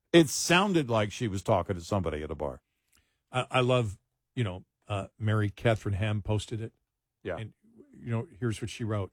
It sounded like she was talking to somebody at a bar. I love, Mary Catherine Ham posted it. Yeah. And, here's what she wrote.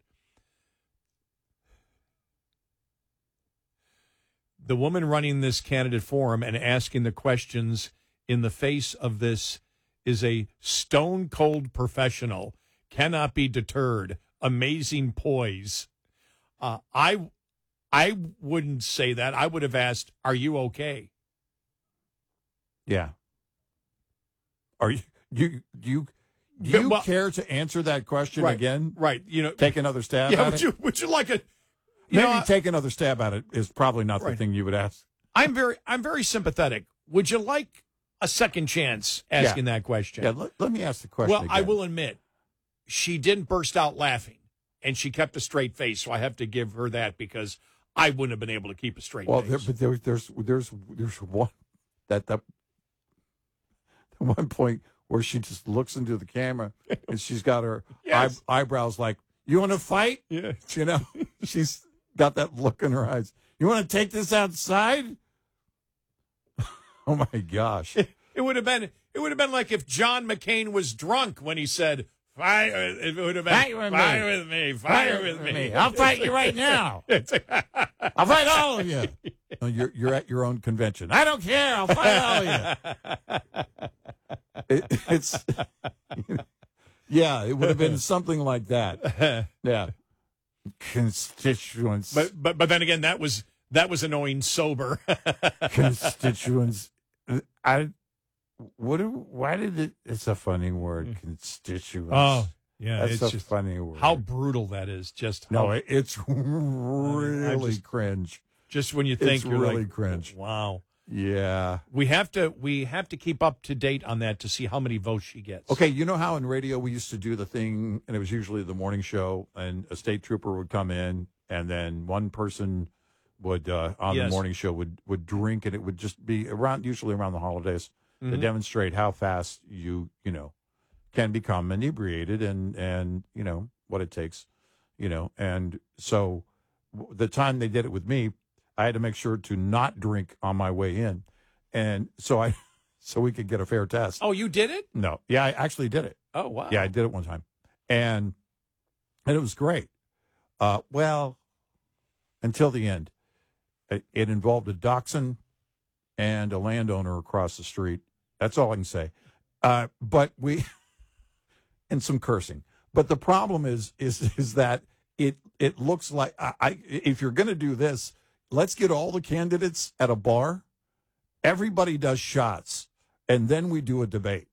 The woman running this candidate forum and asking the questions in the face of this is a stone-cold professional, cannot be deterred, amazing poise. I wouldn't say that. I would have asked, are you okay? Yeah. Are you care to answer that question again? Right. Take another stab at it? Would you like a Maybe take another stab at it is probably not the thing you would ask. I'm very sympathetic. Would you like a second chance asking that question? Yeah, let me ask the question again. I will admit, she didn't burst out laughing, and she kept a straight face, so I have to give her that because I wouldn't have been able to keep a straight face. But there's one that one point where she just looks into the camera and she's got her eyebrows like, you want to fight? Yeah. She's got that look in her eyes. You want to take this outside? Oh my gosh. It would have been like if John McCain was drunk when he said, fire. It would have been fire with me. I'll fight you right now. I'll fight all of you. No, you're at your own convention. I don't care. I'll fight all of you. It's yeah, it would have been something like that. Yeah. Constituents. But then again, that was annoying sober. Constituents. Why did it? It's a funny word, constituents. Oh, yeah, that's a funny word. How brutal that is! It's really cringe. Just when you think it's you're really like, cringe. Wow. Yeah, we have to keep up to date on that to see how many votes she gets. Okay, you know how in radio we used to do the thing, and it was usually the morning show, and a state trooper would come in, and then one person would on the morning show would drink, and it would just be usually around the holidays to demonstrate how fast you can become inebriated and what it takes, and so the time they did it with me, I had to make sure to not drink on my way in, and so we could get a fair test. Oh, you did it? No, yeah, I actually did it. Oh, wow. Yeah, I did it one time, and it was great. Well, until the end, it involved a dachshund and a landowner across the street. That's all I can say. But and some cursing. But the problem is that it looks like if you're going to do this, let's get all the candidates at a bar. Everybody does shots, and then we do a debate.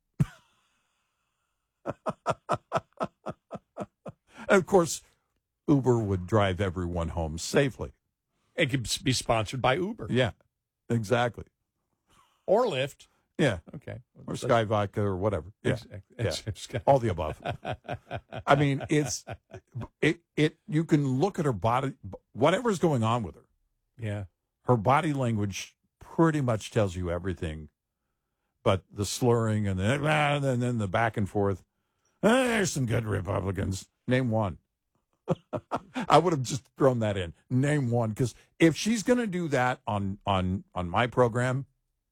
And of course, Uber would drive everyone home safely. It could be sponsored by Uber. Yeah, exactly. Or Lyft. Yeah. Okay. Or Sky Vodka or whatever. Yeah. Exactly. All the above. I mean, you can look at her body, whatever's going on with her. Yeah. Her body language pretty much tells you everything. But the slurring and then the back and forth. There's some good Republicans. Name one. I would have just thrown that in. Name one. Because if she's going to do that on my program,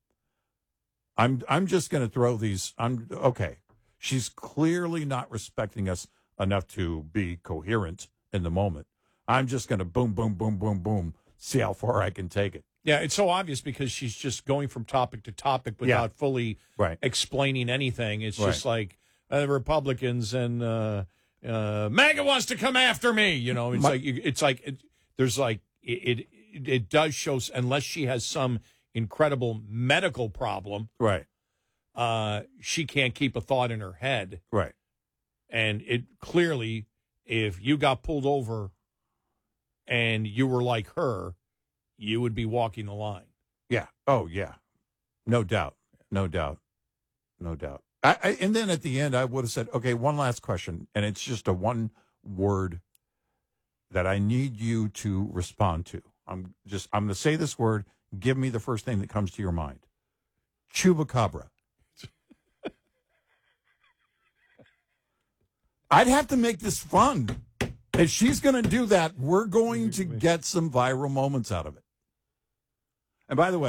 I'm just going to throw these. Okay. She's clearly not respecting us enough to be coherent in the moment. I'm just going to boom, boom, boom, boom, boom. See how far I can take it. Yeah, it's so obvious because she's just going from topic to topic without fully explaining anything. It's just like the Republicans and MAGA wants to come after me. It does show, unless she has some incredible medical problem, right? She can't keep a thought in her head, right? And it clearly, if you got pulled over and you were like her, you would be walking the line. Yeah. Oh, yeah. No doubt. No doubt. No doubt. And then at the end, I would have said, okay, one last question. And it's just a one word that I need you to respond to. I'm going to say this word. Give me the first thing that comes to your mind. Chupacabra. I'd have to make this fun. If she's going to do that, we're going to get some viral moments out of it. And by the way,